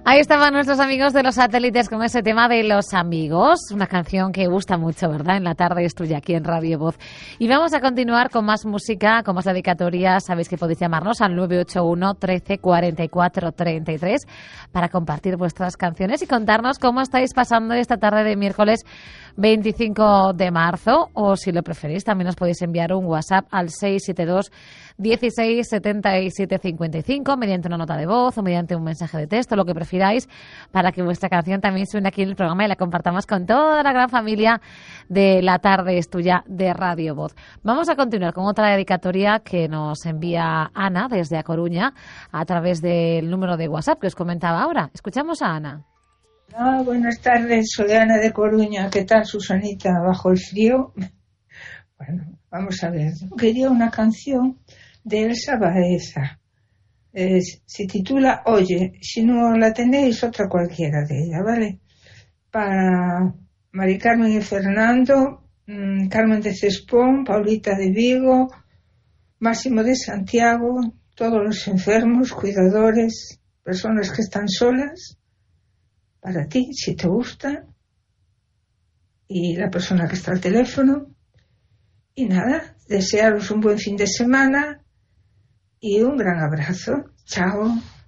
Ahí estaban nuestros amigos de Los Satélites con ese tema de Los Amigos, una canción que gusta mucho, ¿verdad? En la tarde es tuya aquí en Radio Voz. Y vamos a continuar con más música, con más dedicatorias. Sabéis que podéis llamarnos al 981 13 44 33 para compartir vuestras canciones y contarnos cómo estáis pasando esta tarde de miércoles 25 de marzo, o si lo preferís también os podéis enviar un WhatsApp al 672 16 77 55 mediante una nota de voz o mediante un mensaje de texto, lo que prefiráis, para que vuestra canción también suene aquí en el programa y la compartamos con toda la gran familia de La Tarde es Tuya de Radio Voz. Vamos a continuar con otra dedicatoria que nos envía Ana desde A Coruña a través del número de WhatsApp que os comentaba ahora. Escuchamos a Ana. Buenas tardes, soy Ana de Coruña. ¿Qué tal, Susanita? ¿Bajo el frío? Bueno, vamos a ver. Quería una canción de Elsa Baeza. Se titula Oye. Si no la tenéis, otra cualquiera de ella, ¿vale? Para Mari Carmen y Fernando, Carmen de Cespón, Paulita de Vigo, Máximo de Santiago, todos los enfermos, cuidadores, personas que están solas. Para ti, si te gusta, y la persona que está al teléfono. Y nada, desearos un buen fin de semana y un gran abrazo. Chao.